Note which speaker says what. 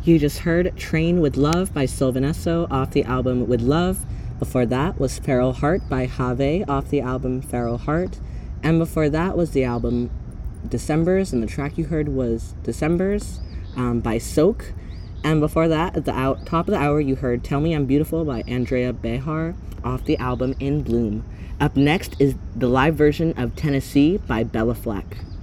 Speaker 1: You just heard Train with Love by Sylvan Esso off the album With Love. Before that was Feral Heart by Have off the album Feral Heart. And before that was the album Decembers, and the track you heard was Decembers by Soak. And before that, at the top of the hour, you heard Tell Me I'm Beautiful by Andrea Behar off the album In Bloom. Up next is the live version of Tennessee by Bella Fleck.